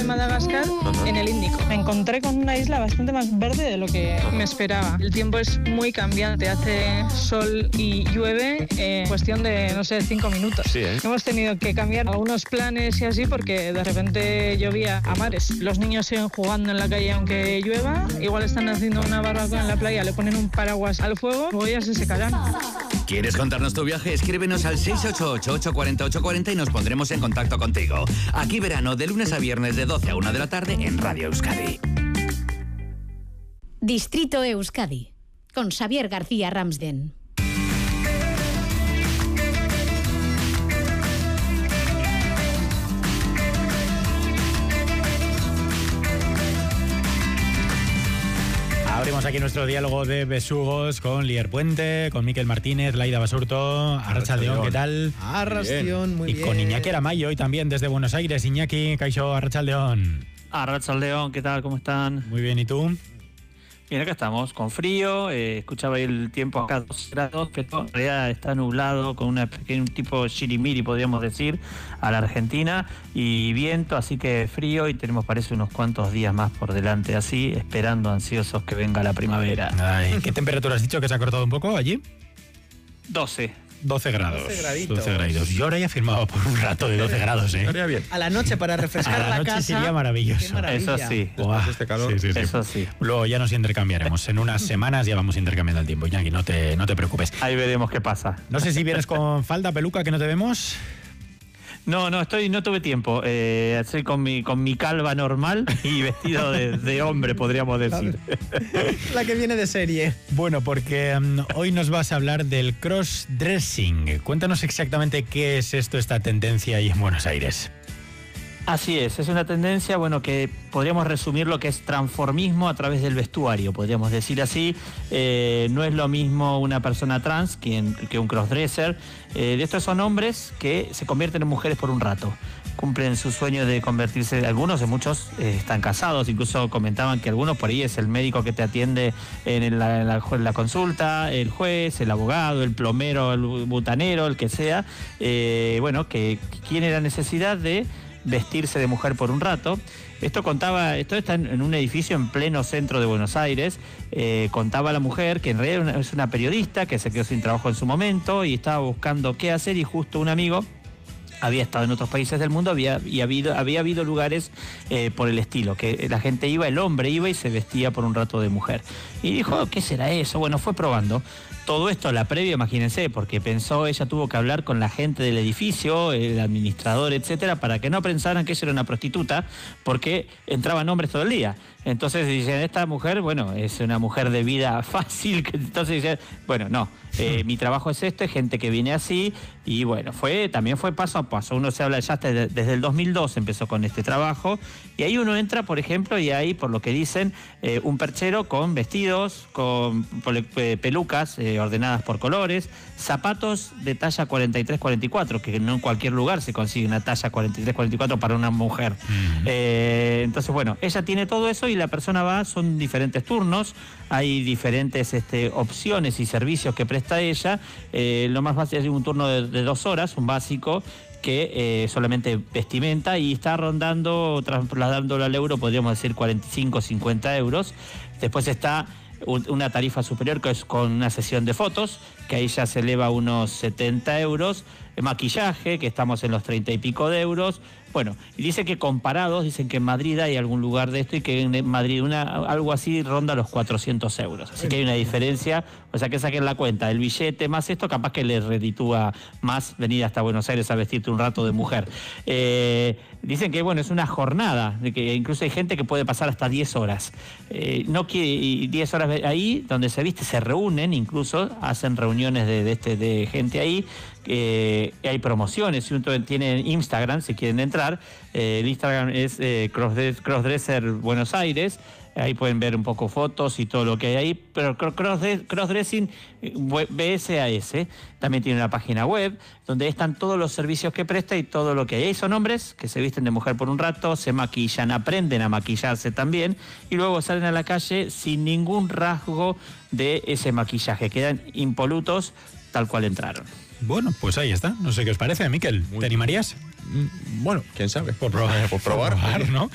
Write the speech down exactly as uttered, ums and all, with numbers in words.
Madagascar, Ajá. en el Índico. Me encontré con una isla bastante más verde de lo que me esperaba. El tiempo es muy cambiante, hace sol y llueve en cuestión de, no sé, cinco minutos. Sí, ¿eh? Hemos tenido que cambiar algunos planes y así porque de repente llovía a mares. Los niños siguen jugando en la calle aunque llueva, igual están haciendo una barbacoa en la playa, le ponen un paraguas al fuego, luego ya se secarán. ¿Quieres contarnos tu viaje? Escríbenos al seis ocho ocho, ocho cuatro cero, ocho cuatro cero y nos pondremos en contacto contigo. Aquí verano, de lunes a viernes de doce a una de la tarde en Radio Euskadi. Distrito Euskadi, con Xavier García Ramsden. Abrimos aquí nuestro diálogo de besugos con Lier Puente, con Miquel Martínez, Laida Basurto, Arratsaldeón, ¿qué tal? Arratsaldeón, muy bien. Y con Iñaki Aramayo hoy también desde Buenos Aires. Iñaki, Kaixo, Arratsaldeón. Arratsaldeón, ¿qué tal? ¿Cómo están? Muy bien, ¿y tú? Bien, acá estamos, con frío, eh, escuchaba ahí el tiempo acá dos grados, pero en realidad está nublado, con una pequeña, un tipo shirimiri, podríamos decir, a la Argentina, y viento, así que frío, y tenemos parece unos cuantos días más por delante así, esperando ansiosos que venga la primavera. Ay, ¿qué temperatura has dicho que se ha cortado un poco allí? doce. doce grados. doce graditos. doce graditos. Yo ahora ya he firmado por un rato de doce grados, ¿eh? Estaría bien. A la noche para refrescar a la, la noche casa. Sería maravilloso. Qué maravilla. Eso sí. Buah, este calor. Sí, sí, sí. Eso sí. Luego ya nos intercambiaremos. En unas semanas ya vamos intercambiando el tiempo. Iñaki, no te, no te preocupes. Ahí veremos qué pasa. No sé si vienes con falda, peluca, que no te vemos. No, no, estoy, no tuve tiempo. Eh, estoy con mi, con mi calva normal y vestido de, de hombre, podríamos decir. La que viene de serie. Bueno, porque um, hoy nos vas a hablar del cross-dressing. Cuéntanos exactamente qué es esto, esta tendencia ahí en Buenos Aires. Así es, es una tendencia, bueno, que podríamos resumir lo que es transformismo a través del vestuario, podríamos decir así. Eh, no es lo mismo una persona trans que, que un crossdresser. Eh, de estos son hombres que se convierten en mujeres por un rato. Cumplen su sueño de convertirse, algunos de muchos eh, están casados, incluso comentaban que algunos por ahí es el médico que te atiende en la, en la, en la consulta, el juez, el abogado, el plomero, el butanero, el que sea. Eh, bueno, que tiene la necesidad de vestirse de mujer por un rato. Esto contaba, esto está en, en un edificio en pleno centro de Buenos Aires. Eh, contaba la mujer que en realidad una, es una periodista que se quedó sin trabajo en su momento y estaba buscando qué hacer, y justo un amigo había estado en otros países del mundo había, y habido, había habido lugares eh, por el estilo, que la gente iba, el hombre iba y se vestía por un rato de mujer. Y dijo, ¿qué será eso? Bueno, fue probando. Todo esto, la previa, imagínense, porque pensó, ella tuvo que hablar con la gente del edificio, el administrador, etcétera, para que no pensaran que ella era una prostituta, porque entraban hombres todo el día. Entonces dicen, esta mujer, bueno, es una mujer de vida fácil. Entonces dicen, bueno, no, eh, mi trabajo es este, gente que viene así. Y bueno, fue también fue paso a paso. Uno se habla ya desde, desde el dos mil dos empezó con este trabajo. Y ahí uno entra, por ejemplo, y hay, por lo que dicen, eh, un perchero con vestidos, con pelucas eh, ordenadas por colores, zapatos de talla cuarenta y tres cuarenta y cuatro, que no en cualquier lugar se consigue una talla cuarenta y tres cuarenta y cuatro para una mujer. Mm. Eh, entonces, bueno, ella tiene todo eso y la persona va, son diferentes turnos, hay diferentes este, opciones y servicios que presta ella. Eh, lo más básico es un turno de, de dos horas, un básico, que eh, solamente vestimenta, y está rondando, trasladándolo al euro, podríamos decir cuarenta y cinco, cincuenta euros. Después está una tarifa superior, que es con una sesión de fotos, que ahí ya se eleva a unos setenta euros. Maquillaje, que estamos en los treinta y pico de euros. Bueno, y dice que comparados, dicen que en Madrid hay algún lugar de esto y que en Madrid una, algo así ronda los cuatrocientos euros. Así que hay una diferencia, o sea que saquen la cuenta, el billete más esto, capaz que les reditúa más venir hasta Buenos Aires a vestirte un rato de mujer. Eh, dicen que bueno, es una jornada, de que incluso hay gente que puede pasar hasta diez horas. Eh, no quiere, diez horas ahí, donde se viste, se reúnen, incluso hacen reuniones de, de, este, de gente ahí. Eh, hay promociones, si uno tiene Instagram, si quieren entrar, eh, el Instagram es eh, Crossdress, Crossdresser Buenos Aires, ahí pueden ver un poco fotos y todo lo que hay ahí, pero Crossdressing Crossdressing B S A S también tiene una página web donde están todos los servicios que presta y todo lo que hay. Ahí son hombres que se visten de mujer por un rato, se maquillan, aprenden a maquillarse también, y luego salen a la calle sin ningún rasgo de ese maquillaje, quedan impolutos tal cual entraron. Bueno, pues ahí está. No sé qué os parece, Miquel. ¿Te animarías? Bueno, quién sabe. Por probar, por probar, por probar, ¿no?